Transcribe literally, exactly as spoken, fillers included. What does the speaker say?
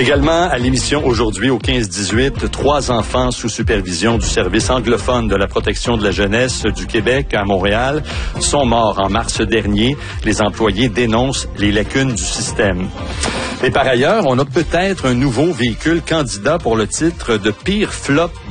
Également à l'émission aujourd'hui au quinze dix-huit, trois enfants sous supervision du service anglophone de la protection de la jeunesse du Québec à Montréal sont morts en mars dernier. Les employés dénoncent les lacunes du système. Et par ailleurs, on a peut-être un nouveau véhicule candidat pour le titre de pire flop